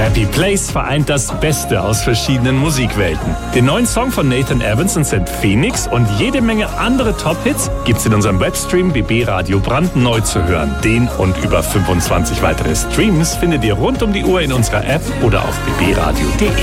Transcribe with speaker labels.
Speaker 1: Happy Place vereint das Beste aus verschiedenen Musikwelten. Den neuen Song von Nathan Evans und St. Phoenix und jede Menge andere Top-Hits gibt's in unserem Webstream BB Radio brandneu zu hören. Den und über 25 weitere Streams findet ihr rund um die Uhr in unserer App oder auf bbradio.de.